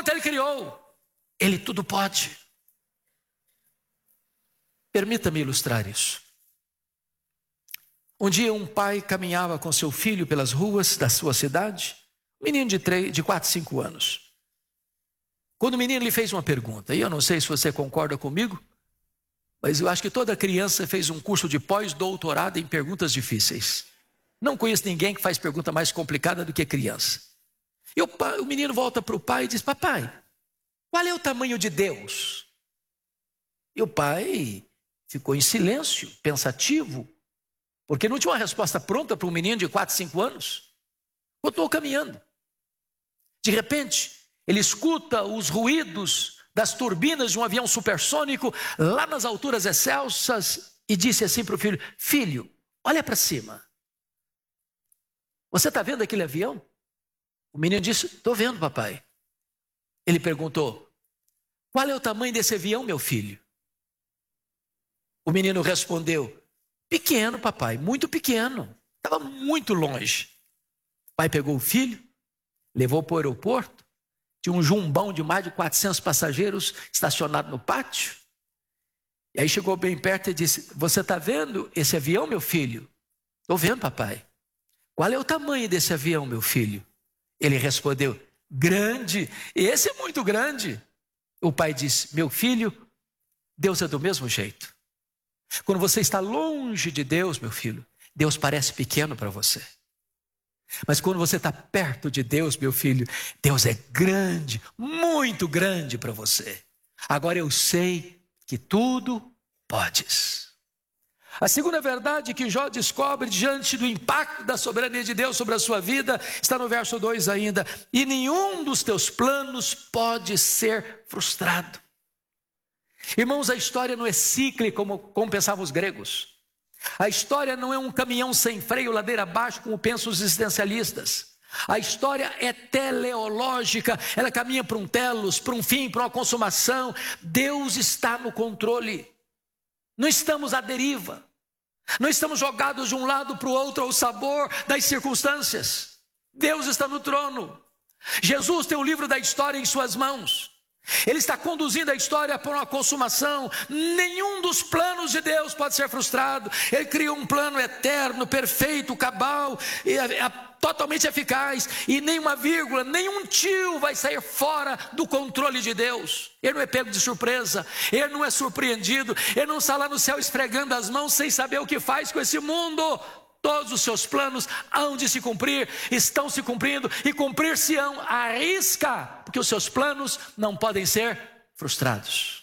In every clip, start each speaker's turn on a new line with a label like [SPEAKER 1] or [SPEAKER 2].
[SPEAKER 1] quanto Ele criou, Ele tudo pode. Permita-me ilustrar isso. Um dia um pai caminhava com seu filho pelas ruas da sua cidade, um menino de 4, 5 anos. Quando o menino lhe fez uma pergunta, e eu não sei se você concorda comigo, mas eu acho que toda criança fez um curso de pós-doutorado em perguntas difíceis. Não conheço ninguém que faz pergunta mais complicada do que criança. E o menino volta para o pai e diz: papai, qual é o tamanho de Deus? E o pai ficou em silêncio, pensativo, porque não tinha uma resposta pronta para um menino de 4, 5 anos. Continuou caminhando. De repente, ele escuta os ruídos das turbinas de um avião supersônico lá nas alturas excelsas e disse assim para o filho: filho, olha para cima. Você está vendo aquele avião? O menino disse: estou vendo, papai. Ele perguntou: qual é o tamanho desse avião, meu filho? O menino respondeu: pequeno, papai, muito pequeno. Estava muito longe. O pai pegou o filho, levou para o aeroporto. Tinha um jumbão de mais de 400 passageiros estacionado no pátio. E aí chegou bem perto e disse: você está vendo esse avião, meu filho? Estou vendo, papai. Qual é o tamanho desse avião, meu filho? Ele respondeu: grande, esse é muito grande. O pai disse: meu filho, Deus é do mesmo jeito. Quando você está longe de Deus, meu filho, Deus parece pequeno para você. Mas quando você está perto de Deus, meu filho, Deus é grande, muito grande para você. Agora eu sei que tudo podes. A segunda verdade que Jó descobre diante do impacto da soberania de Deus sobre a sua vida está no verso 2 ainda: e nenhum dos teus planos pode ser frustrado. Irmãos, a história não é cíclica como pensavam os gregos. A história não é um caminhão sem freio, ladeira abaixo, como pensam os existencialistas. A história é teleológica, ela caminha para um telos, para um fim, para uma consumação. Deus está no controle. Não estamos à deriva. Não estamos jogados de um lado para o outro ao sabor das circunstâncias. Deus está no trono. Jesus tem o livro da história em suas mãos. Ele está conduzindo a história para uma consumação. Nenhum dos planos de Deus pode ser frustrado. Ele criou um plano eterno, perfeito, cabal, totalmente eficaz. E nenhuma vírgula, nenhum tio vai sair fora do controle de Deus. Ele não é pego de surpresa. Ele não é surpreendido. Ele não está lá no céu esfregando as mãos sem saber o que faz com esse mundo. Todos os seus planos hão de se cumprir, estão se cumprindo e cumprir-se-ão à risca, porque os seus planos não podem ser frustrados.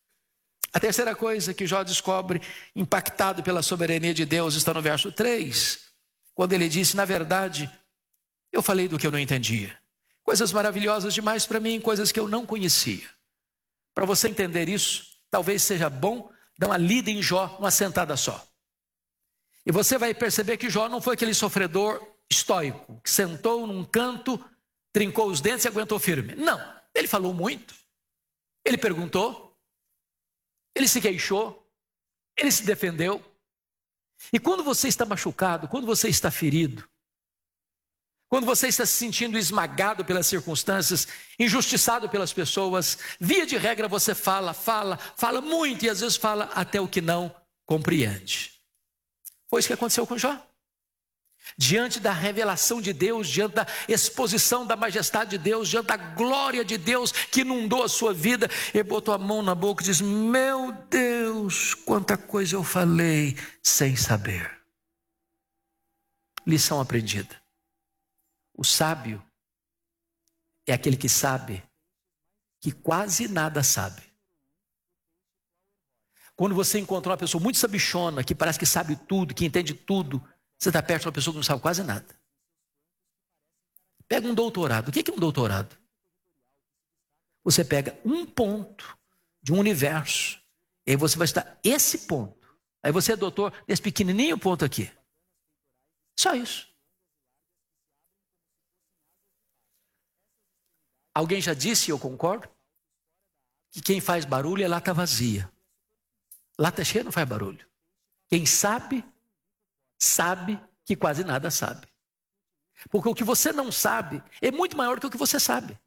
[SPEAKER 1] A terceira coisa que Jó descobre, impactado pela soberania de Deus, está no verso 3, quando ele disse: na verdade, eu falei do que eu não entendia. Coisas maravilhosas demais para mim, coisas que eu não conhecia. Para você entender isso, talvez seja bom dar uma lida em Jó, uma sentada só. E você vai perceber que Jó não foi aquele sofredor estoico, que sentou num canto, trincou os dentes e aguentou firme. Não, ele falou muito, ele perguntou, ele se queixou, ele se defendeu. E quando você está machucado, quando você está ferido, quando você está se sentindo esmagado pelas circunstâncias, injustiçado pelas pessoas, via de regra você fala muito e às vezes fala até o que não compreende. Foi isso que aconteceu com Jó. Diante da revelação de Deus, diante da exposição da majestade de Deus, diante da glória de Deus que inundou a sua vida, ele botou a mão na boca e disse: meu Deus, quanta coisa eu falei sem saber. Lição aprendida. O sábio é aquele que sabe que quase nada sabe. Quando você encontra uma pessoa muito sabichona, que parece que sabe tudo, que entende tudo, você está perto de uma pessoa que não sabe quase nada. Pega um doutorado. O que é um doutorado? Você pega um ponto de um universo, e aí você vai estudar esse ponto. Aí você é doutor nesse pequenininho ponto aqui. Só isso. Alguém já disse, e eu concordo, que quem faz barulho é lata vazia. Lata cheia não faz barulho. Quem sabe, sabe que quase nada sabe. Porque o que você não sabe é muito maior que o que você sabe.